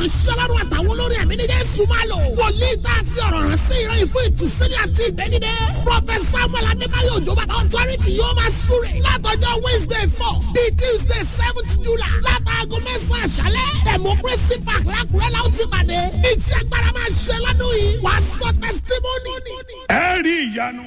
ìránṣẹ́ ọlọ́run àtàwọn olórí ẹ̀mí ní Jésù máa lò. wòlíì tá a fi ọ̀rọ̀ rán sí ìran ìfún ìtúsílẹ̀ àti ìgbẹ́nidẹ́. Prophet Samuel Adébáyọ̀ Òjó bàbá authority yóò máa súre. látọjọ́ Wednesday 4 di Tuesday 7th July. látàgọ́ mẹ́sàn-án àṣálẹ́. Democracy Park lákùrẹ́ la ó ti pàdé. iṣẹ́ agbára máa ṣe lọ́dún yìí. wàá sọ testimony. ẹ rí ìyanu.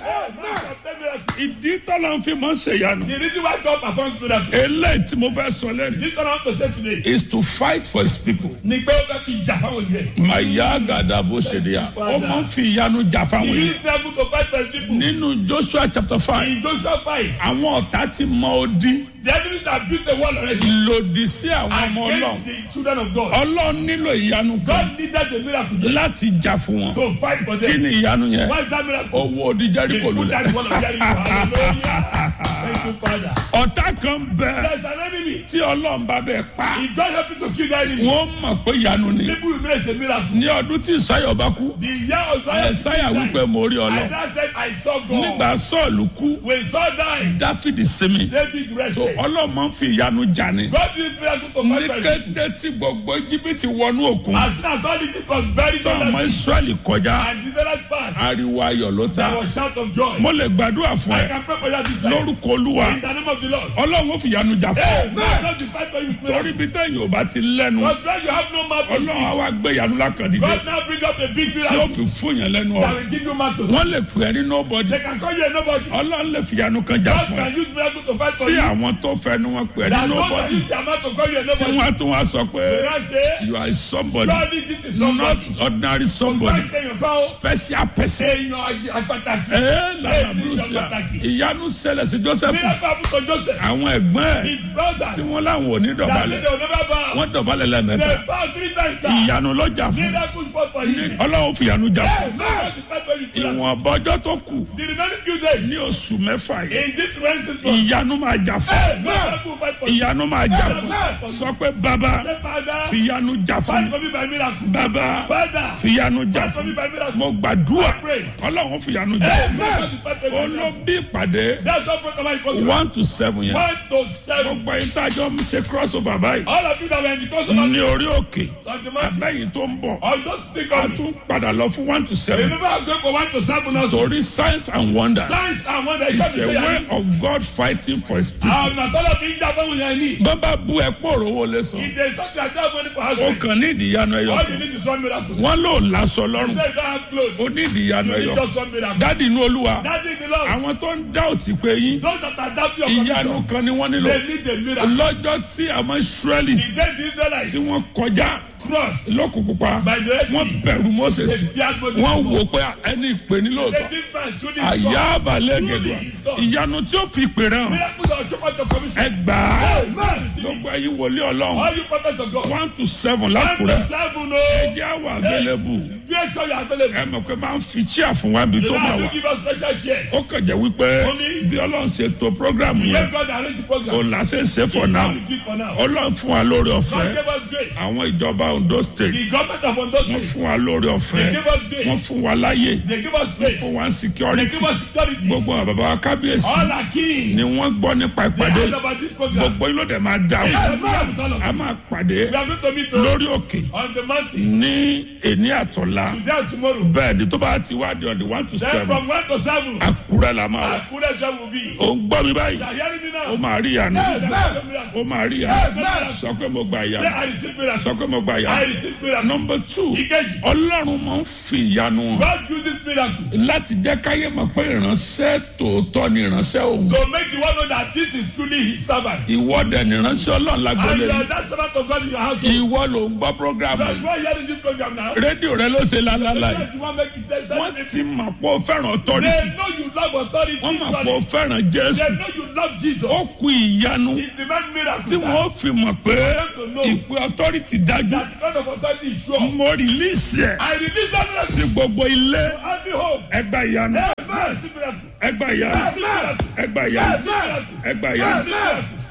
ìdí tọ́lá ń fi mọ́ ṣe ìyanu. The reason why God performs miracles. eléyìí tí mo fẹ́ sọ lẹ́nu. This one I want to say today. is to fight for his people. Ní pé ó fẹ́ fi jà fáwọn ènìyàn. màyà gàdà bó ṣe di ya. ó máa ń fi ìyanu jà fáwọn He èèyàn. is able to fight for his people. nínú Joshua chapter 5. In Joshua 5, àwọn ọ̀tá ti mọ odi the enemies have built a wall already lòdì sí àwọn ọmọ Ọlọ́run. against the children of God. Ọlọ́run nílò ìyanu kan God needed a miracle láti jà fún wọn. to fight for kí them. ni ìyanu yẹn? Why is that miracle? owó odi They Jẹ́ríkò put lulẹ̀. that wall of Jericho. Hallelujah. Thank you, Father. ọ̀tá kan bẹ There's an enemy. tí Ọlọ́run bá bẹ pa. If God help you to kill the enemy, wọ́n mọ̀ pé ìyanu ni. people will know it's a miracle. ní ọdún tí Ìsáyà bá kú. The year of Ẹsáyà wípé mo rí Ọlọ́run. Isaiah said, I saw God. nígbà Sọ́ọ̀lù kú When Saul died, Dáfídì sinmi. David rested. Ọlọ́run máa ń fi ìyanu jà ni. God used miracle to ní fight for his people. kété tí gbogbo Íjíbítì wọnú òkun. As soon as all the people was buried tí under ọmọ sea, Ísírẹ́lì kọjá. and the Israelites passed, ariwo ayọ̀ ló there ta. was shout of joy. mo lè gbàdúrà fún I ẹ can pray for you this time. lórúkọ Olúwa. In the name of the Lord. Ọlọ́run ó fi ìyanu jà fún Hey, ọ. man, God will fight for you with torí miracle. bí tẹ̀yìn ò bá ti lẹ́nu. But when you have no mouth to Ọlọ́run á speak, wá gbé ìyanu lákàndínlẹ̀ God now bring up a big tí ó miracle fi fún yẹn lẹ́nu that ọ̀rọ̀. will give you mouth to speak. wọ́n lè pè é ní nobody. They can call you a nobody. Ọlọ́run lè fi ìyanu kan jà God fún ẹ. can use miracle to fight for tí you. àwọn tó fẹnu wọn pè é ní That God can nobody. use their mouth to call you a tí nobody. wọ́n á tún wá sọ pé When I say, you are somebody. surely this is not somebody. ordinary somebody. Wọ́n ṣe yàn fáwọn special person. èèyàn àpàtàkì. lára Brusia ìyanu ṣẹlẹ̀ sí Joseph. Miracle happen to Joseph. àwọn ẹ̀gbọ́n ẹ̀ His brothers. tí wọ́n láwọn ò ní That dọ̀bálẹ̀. they will never bow. wọ́n dọ̀bálẹ̀ lẹ́mẹ̀ta. They bow 3 times. Sir. ìyanu lọ́jà fún. Miracle fought for you. Ọlọ́run fi ìyanu jà fún. God will fight for you. ìwọ̀n ọjọ́ tó kù The remaining few days ní oṣù mẹ́fà yìí. in this Wednesday month, ìyanu máa jà fún. miracle will fight for you. ìyanu máa jà fún. sọ pé bàbá Say, Father, fi ìyanu jà fight fún. for me by miracle. bàbá Father, fi ìyanu jà fight for me fún. by miracle. mo gbàdúrà I pray. Ọlọ́run fi ìyanu jà fún. God will fight for me by miracle. olóbí ìpàdé That's what program program. 1 to 7 yẹn. 1 to 7. gbogbo ẹ̀yin tá a jọ ń ṣe cross over báyìí. All of you that were in the course of ní orí òkè the mountain, abẹ́yìn tó ń bọ̀. all those things a of me. tún padà lọ fún 1 to 7. Remember, I'm going for 1 to 7 also. torí signs and wonders. Signs and wonders. it's a way of God fighting for his people. I'm not all of you that don't need. bàbá bu ẹ̀pọ̀ òrówó lẹ́sàn. If there's something I tell money for house ó rent, kàn ní ìdíyanu ẹyọ all you kan. need is one miracle. wọ́n lò lásọ You lọ́rùn. say you don't have clothes. ó ní ìdíyanu You need ẹyọ. just one miracle. dádì inú Olúwa. That is the Lord. àwọn tó ń dá òtí pé yín. Those that are doubting your ìyanu condition, kan ni wọ́n nílò. they need a miracle. lọ́jọ́ tí àwọn Ísírẹ́lì The day the Israelites tí wọ́n kọjá crossed lókun pupa by the Red wọ́n Sea, bẹ̀rù Mósè they sí. feared Moses. wọ́n wò pé ẹni ìpè ní They lóòótọ́. did man truly is àyà God. àbálẹ̀ gẹ̀dùà ìyanu tí ó fi pè rẹ̀ hàn. Miracles are show out your commission. ẹgbàá Amen. gbogbo ẹ̀yin wòlíì Ọlọ́run All you prophets of God. 1 to 7 1 to lákùrẹ́ 7, no. ẹjẹ́ àwọ̀ available. Make sure you're available. ẹ mọ̀ pé máa ń fi chair fún wa bí You tó don't máa have wà. to give us special chairs. ó kàn jẹ́ wípé Only- bí Ọlọ́run ṣe to program When yẹn God arrange the program, òun là ṣe ń ṣe for now. we give for now. Ọlọ́run fún wa lórí God ọ̀fẹ́. gave us grace. àwọn ìjọba Ondo state The government of Ondo wọ́n State, fún wa lórí they ọ̀fẹ́. give us wọ́n grace. fún wa láyè. They give us grace. fún wa They security. give us security. gbogbo àwọn bàbá wa kábíyèsí All our kings. ni wọ́n gbọ́ nípa They ìpàdé. heard about this program. gbogbo yín ló dẹ̀ máa dà We fún. are with all of a you. máa pàdé We are going to meet lórí òkè on the mountain ní èní àtọ̀la. today and tomorrow. bẹ́ẹ̀ ni tó bá ti wá di ọ̀dì 1 to Then 7 from 1 to 7, Àkúrẹ́ la máa wà. Akure Shem will be. ó ń gbọ́ mi báyìí. You are hearing me ó now? máa rí ìyanu. Amen. ó máa rí ìyanu. sọ pé mo gba Say, ìyanu. I receive miracle. sọ pé mo gba I ìyanu. receive miracle. number 2 Ìkejì. Ọlọ́run máa ń fi ìyanu hàn God uses miracle láti jẹ́ káyé mọ̀ pé ìránṣẹ́ tòótọ́ ni ìránṣẹ́ òun. to make the world know that this is truly his servant. ìwọ dẹ̀ ni ìránṣẹ́ Ọlọ́run And lágbólé you are yìí. that servant of God in your household. ìwọ ló ń gbọ́ programu You yìí. are hearing this program now. rédíò rẹ ló ṣe lálálá yìí. You want to make it tell wọ́n them. ti mọ̀ pé o fẹ́ràn authority. They know you love authority. wọ́n mọ̀ pé o fẹ́ràn Jésù. They know you love Jesus. ó kú ìyanu It demands miracles. tí wọ́n fi mọ̀ pé to know ìpè authority dájú. that the God of authority is sure. mo release ẹ̀ I release that miracle sí gbogbo ilé. to every home. ẹgbà ìyanu. Amen. Receive miracle. ẹgbà ìyanu. Receive miracle. ẹgbà ìyanu. Receive miracle. ẹgbà ìyanu. Receive miracle.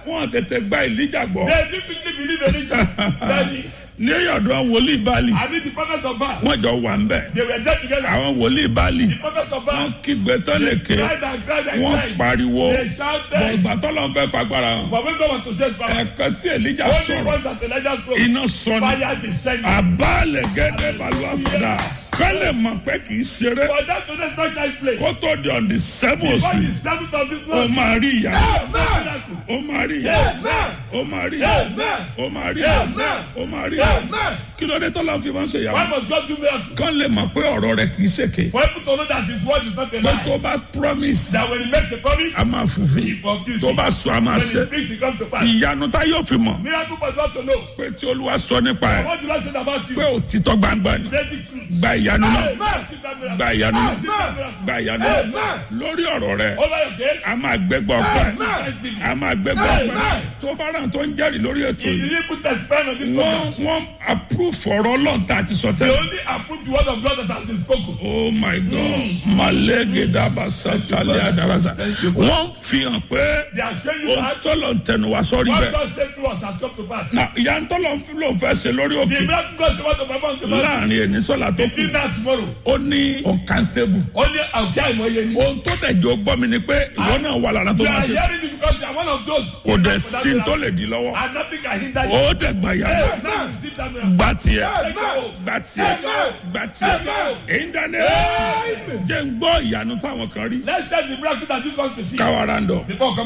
wọ́n tètè gba Èlíjà gbọ́. They didn't quickly believe Elijah. Daddy, ní ọ̀dọ̀ wòlíì Báálì I mean the prophets of Baal. wọ́n jọ wà ń bẹ̀. They were there together. àwọn wòlíì Báálì The prophets of Baal. wọ́n kígbe tán lékè Cried and cried and wọ́n cried. pariwo They shouted. bọ̀gbà tọ́lọ́ fẹ́ fagbára hàn. But when God was to say his power, ẹ̀ẹ̀kan tí Èlíjà only sọ̀rọ̀ once that Elijah spoke, iná sọ ni fire descended. àbálẹ̀ gẹ́gẹ́ balùwà sọ̀dà kálẹ̀ mọ̀ pé kì í ṣeré But that today is not child's play. kó tó di on the 7th Before oṣù the 7th of this ó month, máa rí ìyá miracle. ó máa rí ìyá ó máa rí ìyá ó máa rí ìyá ó máa rí ìyá kí ló dé tọ́lá fi máa ń ṣe ìyá Why must God do miracle? kán lè mọ̀ pé ọ̀rọ̀ rẹ̀ kì í ṣèké For people to know that his word is not a pé lie. tó bá promise That when he makes a promise, a máa fulfill he fulfills tó it. bá sọ a máa When he ṣe speaks, it comes to pass. ìyanu tá yóò fi mọ̀ Miracle for God to know. pé tí Olúwa sọ nípa ẹ̀ What did I say about you? pé òtítọ́ gbangba ni Say the truth. gba ìyanu náà Amen. See that miracle. gba ìyanu náà See that miracle. gba ìyanu náà lórí ọ̀rọ̀ rẹ̀ Over your case. a máa gbẹ́gbọ́ ọ̀pẹ́ Thanksgiving. a máa gbẹ́gbọ́ ọ̀pẹ́ tó bá ràn tó ń jẹ́rìí lórí ètò If you yìí didn't put testify on this program, wọ́n approve ọ̀rọ̀ Ọlọ́run tá a ti sọ they tẹ́lẹ̀. only approve the word of God that has been spoken. Oh my God, malege dabasa tali adarasa. Wọ́n fi hàn pé They are showing you ohun that tọ́lọ̀ ń tẹnu wá sọ́rí what bẹ́ẹ̀. God said to us has come to pass. Ìyá ń tọ́lọ̀ ń fi lóun fẹ́ ṣe lórí The òkè miracle God said what to perform tomorrow. láàrin ènìsọ́là tó kù. Between now and tomorrow. Ó ní uncountable. Only àwùjọ àìmọye ni. Ohun tó tẹ̀jọ́ gbọ́ mi ni pé ìwọ náà wà lára tó You máa are ṣe. hearing it because you are one of those. Kò dẹ̀ sí tó lè di lọ́wọ́. And nothing can hinder you. Ó dẹ̀ gbà yá. Hey, now receive that miracle. Gbà tiẹ̀. Take your Gbà tiẹ̀. Gbà tiẹ̀. Ìdáná jẹ́ ń gbọ́ ìyanu táwọn kan rí. Let's tell the miracle that you come to see. Káwa rándọ̀. Before